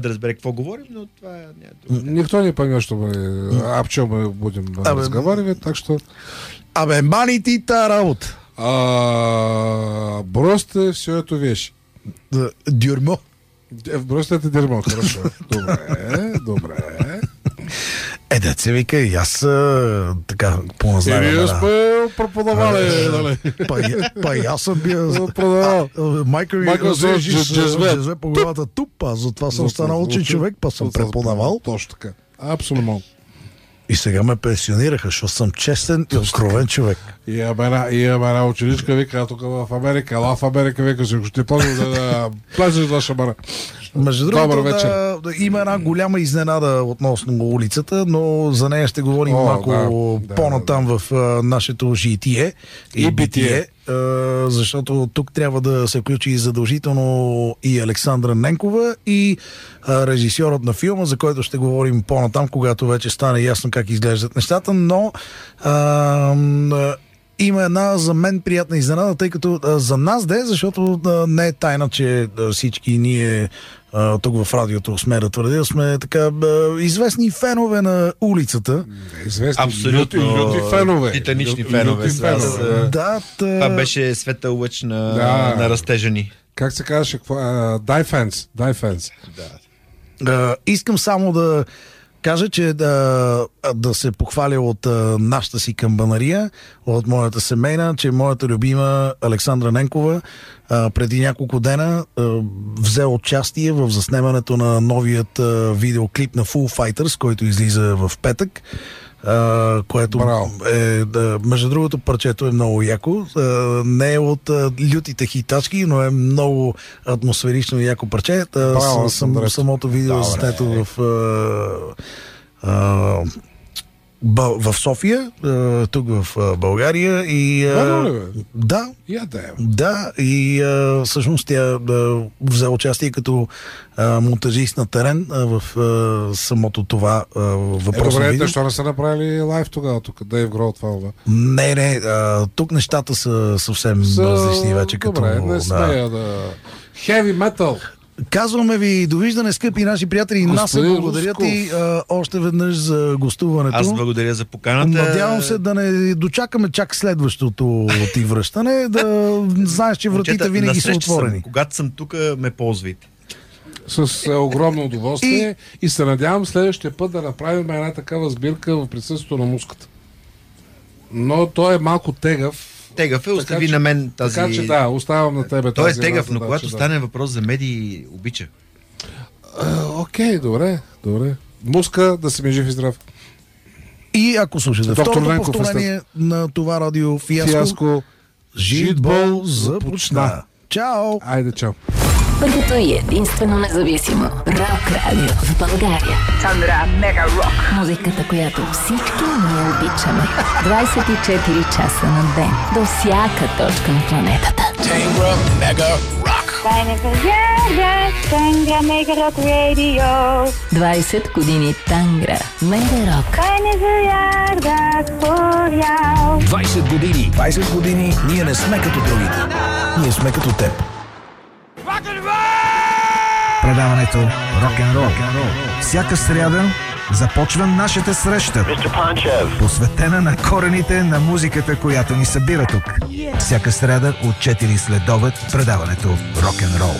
да разбере какво говорим, но това е... Никто не поймет, об чем мы будем разговаривать, так что... Мани ти та работа. Бросьте всю эту вещь. Дюрмо. Бросьте это дерьмо, хорошо. Добре. Да се вика и аз така по-назнавам. И вие сме преподавали, нали? Па и аз съм бил майка ми джезве по главата туп, аз затова съм станал учен човек, па съм преподавал. Точно така. Абсолютно. И сега ме пенсионираха, защото съм честен и откровен човек. И една ученичка вика тук в Америка, ела в Америка вика си, ще плазиш да плазиш за шамара. Между другото, има една голяма изненада относно улицата, но за нея ще говорим малко по-натам в нашето житие и битие, защото тук трябва да се включи задължително и Александра Ненкова и режисьорът на филма, за който ще говорим по-натам, когато вече стане ясно как изглеждат нещата, но има една за мен приятна изненада, тъй като за нас защото не е тайна, че всички ние тук в радиото сме да твърдя, сме така известни фенове на улицата. Абсолютно. Люти фенове. Титанични фенове. Това беше светъл лъч на растежа ни. Как се казваше? Die fans. Искам само да кажа, че да се похваля от нашата си камбанария, от моята семейна, че моята любима Александра Ненкова преди няколко дена взе участие в заснемането на новият видеоклип на Foo Fighters, който излиза в петък. Което между другото парчето е много яко. Не е от лютите хитачки, но е много атмосферично и яко парче. Самото видео заснето в София, тук в България и и всъщност тя взе участие като монтажист на терен в самото това въпросно видео. Добре, защо не са направили лайв тогава тук? Дейв Гроул това? Не, тук нещата са съвсем различни вече. Добре, не смея да... Heavy metal! Казваме ви довиждане, скъпи наши приятели, и нас се благодаря ти още веднъж за гостуването. Аз благодаря за поканата. Надявам се да не дочакаме чак следващото ти връщане, да знаеш, че вратите винаги са отворени. Когато съм тук, ме ползвайте. С огромно удоволствие и се надявам следващия път да направим една такава сбирка в присъствието на муската. Но той е малко тегъв. Тегъв е, остави на мен тази... Така че оставям на тебе той тази... Той е тегъв, но когато стане въпрос за медии, обича. Окей, добре. Муска, да си ми жив и здрав. И ако слушате второто повторение на това радио Фиаско, Житбол започна. Чао! Айде, чао! Първото и единствено независимо рок радио в България. Сандра Мега Рок. Музиката, която всички ние обичаме. 24 часа на ден. До всяка точка на планетата. Сандра Мега Рок. Тангра Мега Рок Радио. 20 години Тангра Мега Рок. 20 години. 20 години ние не сме като другите. Ние сме като теб. Предаването Рок-н-рол. Всяка сряда започва нашата среща, посветена на корените на музиката, която ни събира тук. Всяка сряда от 4 следобед предаването Рок-н-рол.